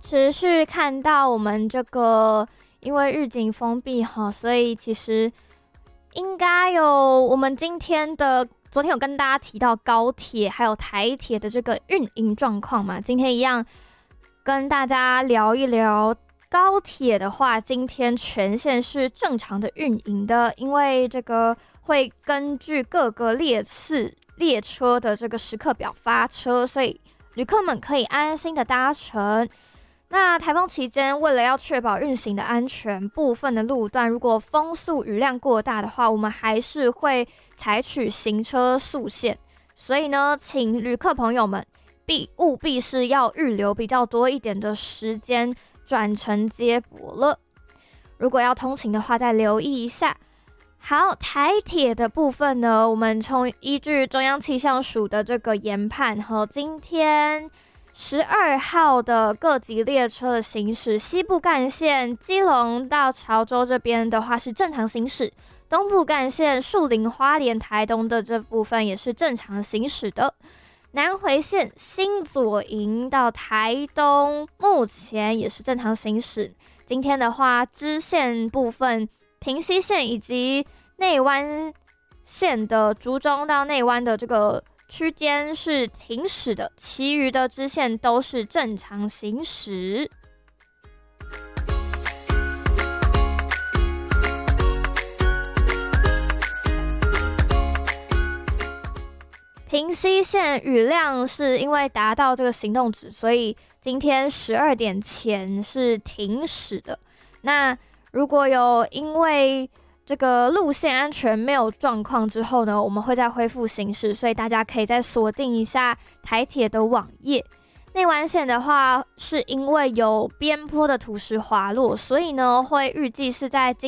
持续看到我们这个因为日景封闭哈，所以其实应该有我们昨天有跟大家提到高铁还有台铁的这个运营状况嘛，今天一样跟大家聊一聊。高铁的话，今天全线是正常的运营的，因为这个会根据各个列车的这个时刻表发车，所以旅客们可以安心的搭乘。那台风期间，为了要确保运行的安全，部分的路段如果风速雨量过大的话，我们还是会采取行车速限。所以呢，请旅客朋友们务必是要预留比较多一点的时间转乘接驳了。如果要通勤的话，再留意一下。好，台铁的部分呢，我们依据中央气象署的这个研判和今天12号的各级列车的行驶，西部干线基隆到潮州这边的话是正常行驶，东部干线树林、花莲、台东的这部分也是正常行驶的。南回线新左营到台东目前也是正常行驶。今天的话，支线部分平溪线以及内湾线的竹中到内湾的这个区间是停驶的，其余的支线都是正常行驶。平溪线雨量是因为达到这个行动值，所以今天12点前是停驶的。那如果有因为这个路线安全没有状况之后呢，我们会再恢复行驶，所以大家可以再锁定一下台铁的网页。内湾线的话，是因为有边坡的土石滑落，所以呢会预计是在